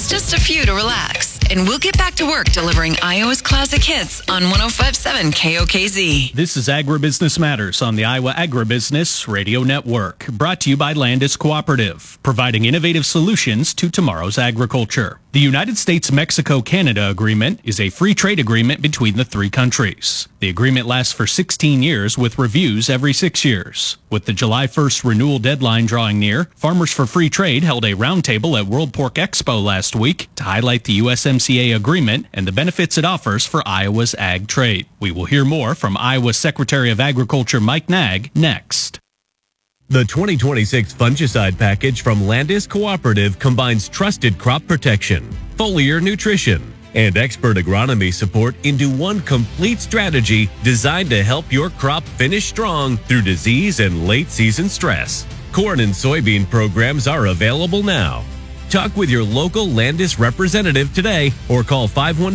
just a few to relax. And we'll get back to work delivering Iowa's classic hits on 105.7 KOKZ. This is Agribusiness Matters on the Iowa Agribusiness Radio Network, brought to you by Landis Cooperative, providing innovative solutions to tomorrow's agriculture. The United States-Mexico-Canada Agreement is a free trade agreement between the three countries. The agreement lasts for 16 years with reviews every 6 years. With the July 1st renewal deadline drawing near, Farmers for Free Trade held a roundtable at World Pork Expo last week to highlight the USMCA agreement and the benefits it offers for Iowa's ag trade. We will hear more from Iowa's Secretary of Agriculture Mike Nag next. The 2026 fungicide package from Landis Cooperative combines trusted crop protection, foliar nutrition, and expert agronomy support into one complete strategy designed to help your crop finish strong through disease and late season stress. Corn and soybean programs are available now. Talk with your local Landis representative today or call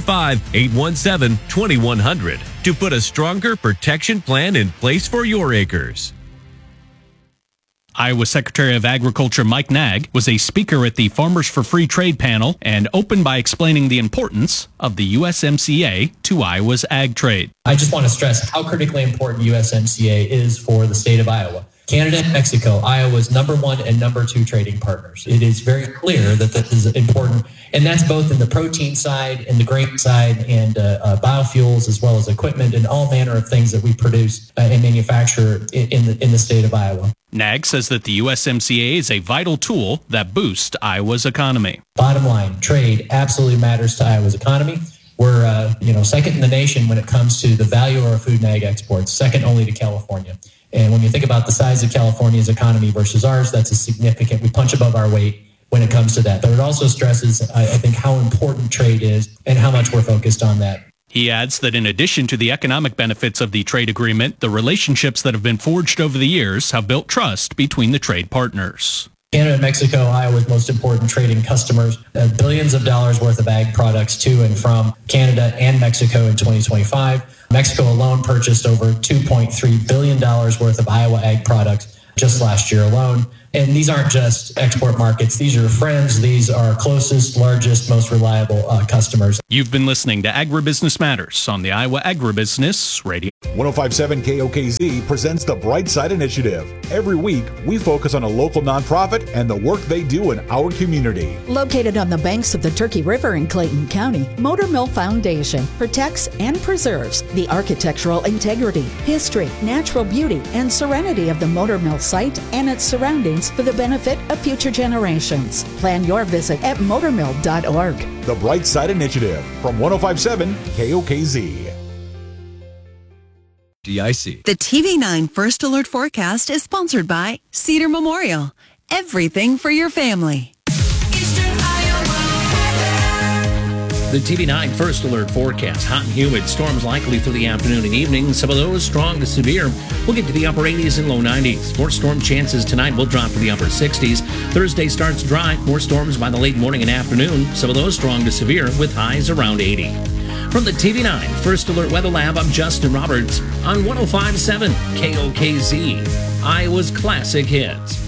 515-817-2100 to put a stronger protection plan in place for your acres. Iowa Secretary of Agriculture Mike Nag was a speaker at the Farmers for Free Trade panel and opened by explaining the importance of the USMCA to Iowa's ag trade. I just want to stress how critically important USMCA is for the state of Iowa. Canada and Mexico, Iowa's number one and number two trading partners. It is very clear that this is important, and that's both in the protein side and the grain side and biofuels, as well as equipment and all manner of things that we produce and manufacture in the state of Iowa. Nag says that the USMCA is a vital tool that boosts Iowa's economy. Bottom line, trade absolutely matters to Iowa's economy. We're second in the nation when it comes to the value of our food and ag exports, second only to California. And when you think about the size of California's economy versus ours, that's a significant, we punch above our weight when it comes to that. But it also stresses, I think, how important trade is and how much we're focused on that. He adds that in addition to the economic benefits of the trade agreement, the relationships that have been forged over the years have built trust between the trade partners. Canada and Mexico, Iowa's most important trading customers, billions of dollars worth of ag products to and from Canada and Mexico in 2025. Mexico alone purchased over $2.3 billion worth of Iowa ag products just last year alone. And these aren't just export markets. These are friends. These are closest, largest, most reliable customers. You've been listening to Agribusiness Matters on the Iowa Agribusiness Radio. 105.7 KOKZ presents the Bright Side Initiative. Every week, we focus on a local nonprofit and the work they do in our community. Located on the banks of the Turkey River in Clayton County, Motor Mill Foundation protects and preserves the architectural integrity, history, natural beauty, and serenity of the Motor Mill site and its surroundings for the benefit of future generations. Plan your visit at motormill.org. The Bright Side Initiative from 105.7 KOKZ. DIC. The TV9 First Alert Forecast is sponsored by Cedar Memorial. Everything for your family. The TV9 First Alert Forecast. Hot and humid. Storms likely through the afternoon and evening. Some of those strong to severe. We'll get to the upper 80s and low 90s. More storm chances tonight will drop to the upper 60s. Thursday starts dry. More storms by the late morning and afternoon. Some of those strong to severe with highs around 80. From the TV9 First Alert Weather Lab, I'm Justin Roberts on 105.7 KOKZ, Iowa's Classic Hits.